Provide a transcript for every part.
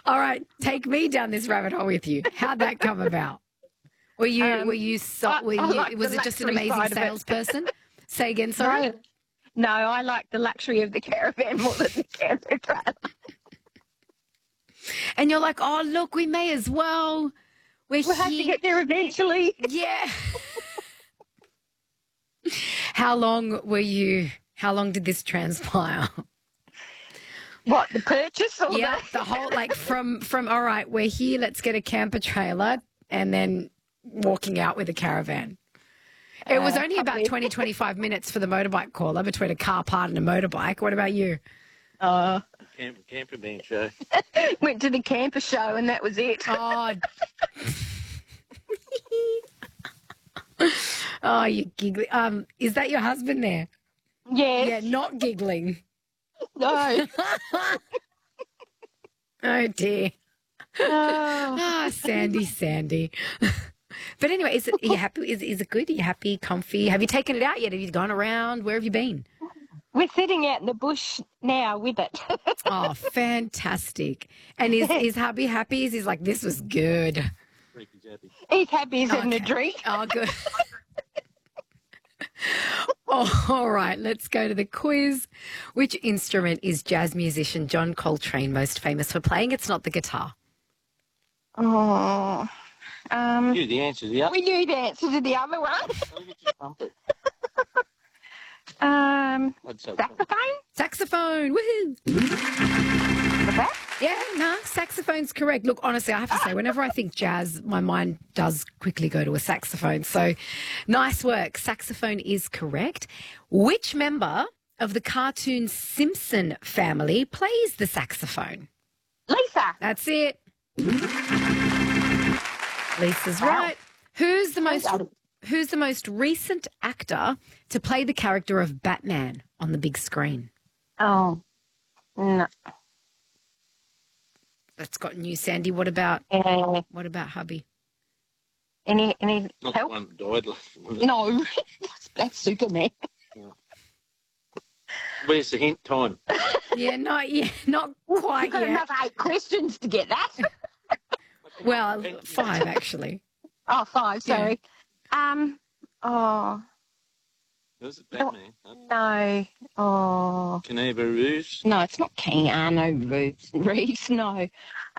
All right, take me down this rabbit hole with you. How'd that come about? Was it just an amazing salesperson? Say again, sorry? No, I like the luxury of the caravan more than the camper trailer. And you're like, oh, look, we may as well. We'll have to get there eventually. Yeah. How long did this transpire? What, the purchase? Or the whole, like from, all right, we're here, let's get a camper trailer, and then walking out with a caravan. It was only about 20, 25 minutes for the motorbike caller between a car part and a motorbike. What about you? Camper van show. Went to the camper show and that was it. Oh, oh, you giggling. Is that your husband there? Yes. Yeah, not giggling. No. Oh, dear. Oh. Sandy. But anyway, are you happy? Is it good? Are you happy, comfy? Have you taken it out yet? Have you gone around? Where have you been? We're sitting out in the bush now with it. Oh, fantastic. And is hubby happy? He's like, this was good. He's happy he's having a drink. Oh, good. Oh, all right, let's go to the quiz. Which instrument is jazz musician John Coltrane most famous for playing? It's not the guitar. Oh. You knew the answer to the other. We knew the answer to the other one. Saxophone. Woohoo. Yeah, no, saxophone's correct. Look, honestly, I have to say, whenever I think jazz, my mind does quickly go to a saxophone. So nice work. Saxophone is correct. Which member of the cartoon Simpson family plays the saxophone? Lisa. That's it. Lisa's right. Who's the most recent actor to play the character of Batman on the big screen? Oh, no. That's got you, Sandy. What about hubby? Any Not help? the one that died. No, that's Superman. Where's the hint time? Yeah, not quite You've got yet. another 8 questions to get that. Well, 5 actually. Oh, 5, sorry. Was it Batman? No. Oh. Keanu Reeves? No, it's not Keanu Reeves, no.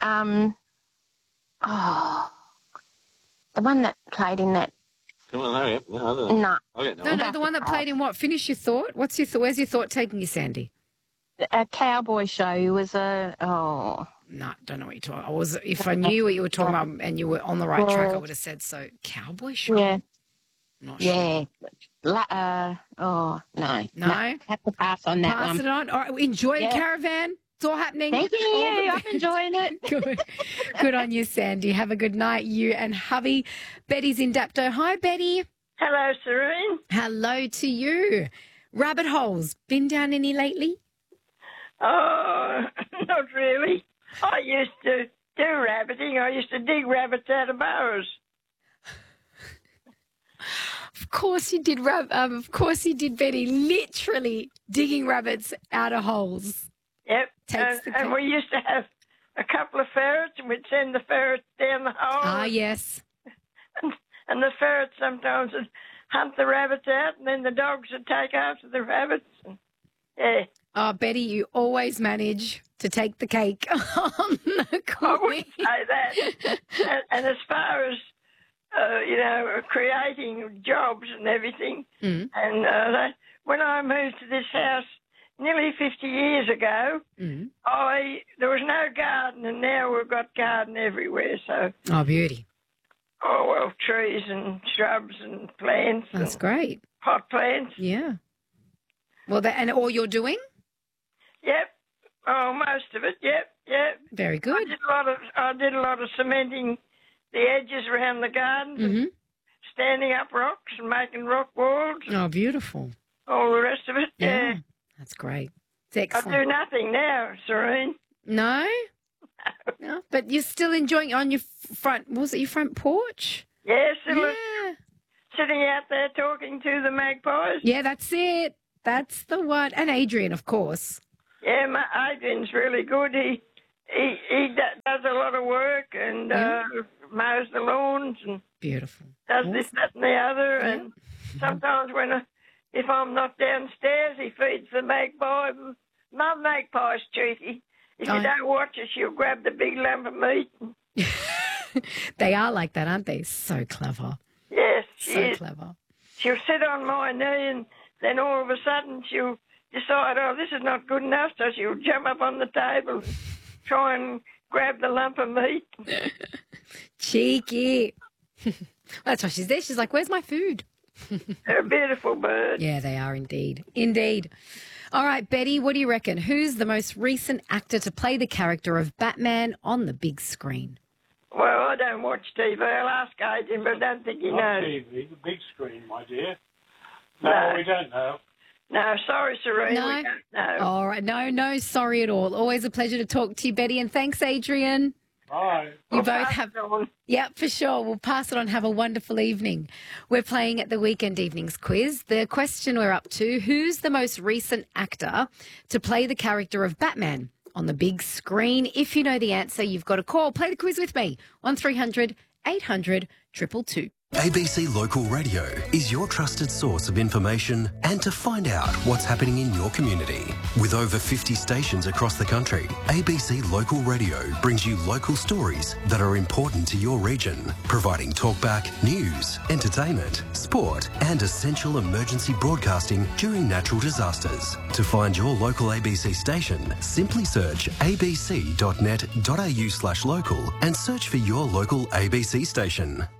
The one that played in that. Come on, hurry up. No. No, the one that played in what? Finish your thought. Where's your thought taking you, Sandy? A cowboy show. It was No, don't know what you're talking about. If I knew what you were talking about and you were on the right track, I would have said so. Cowboy show? Yeah. Not sure. Yeah. No. No? Have to pass on that one. Pass it on. All right, enjoy the caravan. It's all happening. Thank you. I'm enjoying it. Good on you, Sandy. Have a good night, you and hubby. Betty's in Dapto. Hi, Betty. Hello, Serene. Hello to you. Rabbit holes. Been down any lately? Oh, not really. I used to do rabbiting. I used to dig rabbits out of burrows. Of course you did, Betty. Literally digging rabbits out of holes. Yep. And we used to have a couple of ferrets, and we'd send the ferrets down the hole. Ah, yes. And the ferrets sometimes would hunt the rabbits out, and then the dogs would take after the rabbits. Yeah. Oh, Betty, you always manage to take the cake on the quiz. I wouldn't say that. and as far as, creating jobs and everything, and when I moved to this house nearly 50 years ago, there was no garden, and now we've got garden everywhere. So. Oh, beauty. Oh, well, trees and shrubs and plants. That's great. Pot plants. Yeah. Well, and all you're doing? Yep. Oh, most of it. Yep. Very good. I did a lot of cementing the edges around the garden, standing up rocks and making rock walls. Oh, beautiful. All the rest of it. Yeah. That's great. It's excellent. I do nothing now, Serene. No? No. But you're still enjoying it on your your front porch? Yes, yeah. Sitting out there talking to the magpies. Yeah, that's it. That's the one. And Adrian, of course. Yeah, Adrian's really good. He does lot of work and mows the lawns and Beautiful. does this, that, and the other. And sometimes if I'm not downstairs, he feeds the magpie. Mum Magpie's cheeky. If you don't watch her, she'll grab the big lump of meat. They are like that, aren't they? So clever. Yes, she So is. clever. She'll sit on my knee and then all of a sudden she'll decide, oh, this is not good enough, so she'll jump up on the table and try and grab the lump of meat. Cheeky. That's why she's there. She's like, where's my food? They're a beautiful bird. Yeah, they are indeed. Indeed. All right, Betty, what do you reckon? Who's the most recent actor to play the character of Batman on the big screen? Well, I don't watch TV. I'll ask Adrian, but I don't think he Not knows. TV, the big screen, my dear. No, No. we don't know. No, sorry, Serene, No? we don't know. All right. No, sorry at all. Always a pleasure to talk to you, Betty. And thanks, Adrian. Bye. You We'll both pass have... it on. Yeah, for sure. We'll pass it on. Have a wonderful evening. We're playing at the Weekend Evenings quiz. The question we're up to, who's the most recent actor to play the character of Batman on the big screen? If you know the answer, you've got to call. Play the quiz with me. 1300 800 222. ABC Local Radio is your trusted source of information and to find out what's happening in your community. With over 50 stations across the country, ABC Local Radio brings you local stories that are important to your region, providing talkback, news, entertainment, sport and essential emergency broadcasting during natural disasters. To find your local ABC station, simply search abc.net.au/local and search for your local ABC station.